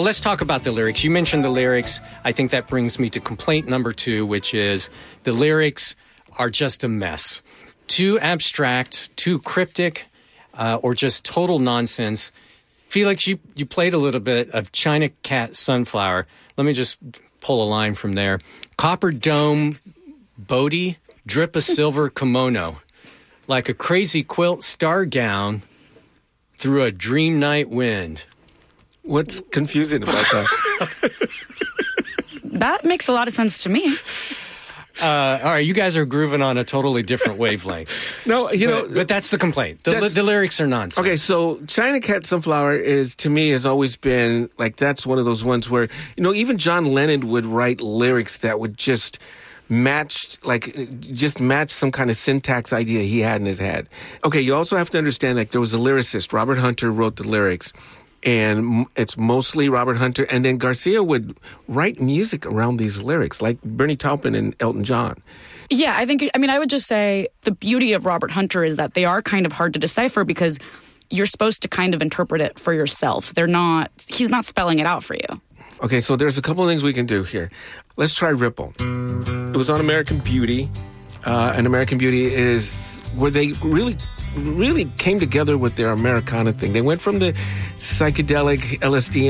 Well, let's talk about the lyrics. You mentioned the lyrics. I think that brings me to complaint number 2, which is the lyrics are just a mess. Too abstract, too cryptic, or just total nonsense. Felix, you played a little bit of China Cat Sunflower. Let me just pull a line from there. Copper dome, Bodhi, drip a silver kimono. Like a crazy quilt star gown through a dream night wind. What's confusing about that? That makes a lot of sense to me. All right, you guys are grooving on a totally different wavelength. No, but that's the complaint. The lyrics are nonsense. Okay, so China Cat Sunflower to me, has always been, like, that's one of those ones where, even John Lennon would write lyrics that would just match some kind of syntax idea he had in his head. Okay, you also have to understand, like, there was a lyricist, Robert Hunter wrote the lyrics, and it's mostly Robert Hunter, and then Garcia would write music around these lyrics, like Bernie Taupin and Elton John. Yeah, I would just say the beauty of Robert Hunter is that they are kind of hard to decipher because you're supposed to kind of interpret it for yourself. He's not spelling it out for you. Okay, so there's a couple of things we can do here. Let's try Ripple. It was on American Beauty, and American Beauty is where they really came together with their Americana thing. They went from the psychedelic LSD